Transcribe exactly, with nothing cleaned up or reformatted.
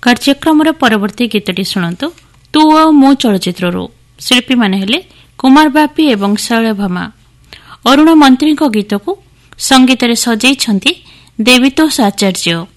କାର୍ଯ୍ୟକ୍ରମର ପରବର୍ତ୍ତୀ ଗୀତଟି ଶୁଣନ୍ତୁ ତୁ ଓ ମୁଁ ଚଳଚ୍ଚିତ୍ରରୁ। ଶିଳ୍ପୀମାନେ ହେଲେ କୁମାର ବାପି ଏବଂ ଶୈଳଭାମା। ଅରୁଣ ମନ୍ତ୍ରୀଙ୍କ ଗୀତକୁ ସଙ୍ଗୀତରେ ସଜେଇଛନ୍ତି ଦେବୀତୋଷ ଆଚାର୍ଯ୍ୟ।